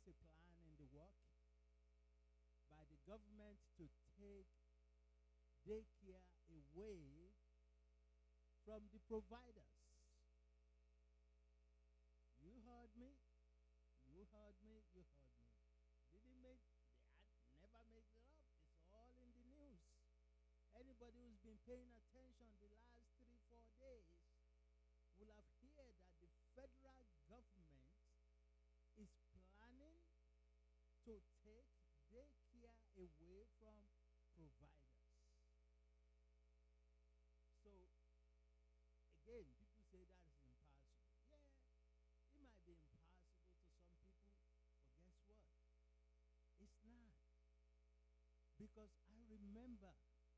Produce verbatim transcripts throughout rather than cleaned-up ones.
is a plan in the work by the government to take daycare away from the providers. You heard me. You heard me. You heard me. Didn't make. I never make it up. It's all in the news. Anybody who's been paying attention the last three, four days will have heard that the federal government is planning to take daycare away from providers. So, again, people say that is impossible. Yeah, it might be impossible to some people, but guess what? It's not. Because I remember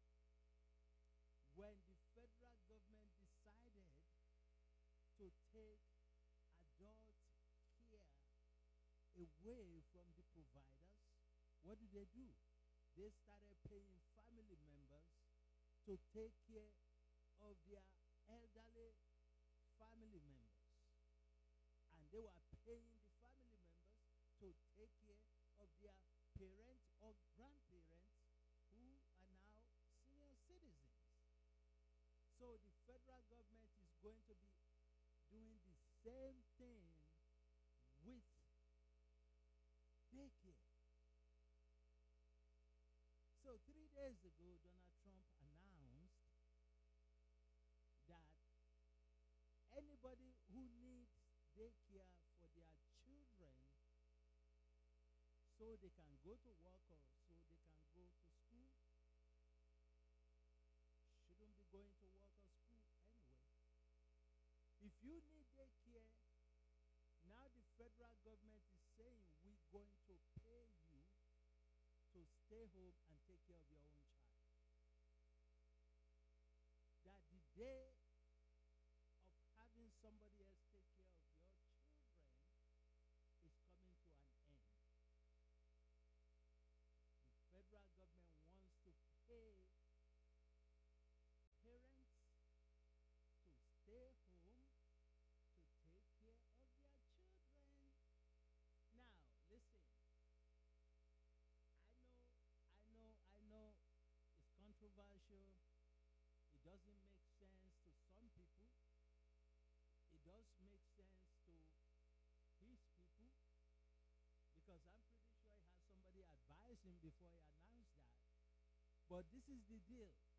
when the federal government decided to take adult care away from the providers, what did they do? They started paying family members to take care of their elderly family members. And they were paying the family members to take care of their parents or grandparents who are now senior citizens. So the federal government is going to be doing the same thing with daycare. So three days ago, Donald Trump announced that anybody who needs daycare for their children so they can go to work or so they can go to school shouldn't be going to work or school anyway. If you need daycare, now the federal government is saying we're going to pay you to stay home and take care of your own child. That the day of having somebody else take care of your children is coming to an end. The federal government wants to pay parents to stay home to take care of their children. Now, listen. I know, I know, I know it's controversial. It doesn't make sense to some people. It does make sense to his people because I'm pretty sure he had somebody advise him before he announced that. But this is the deal.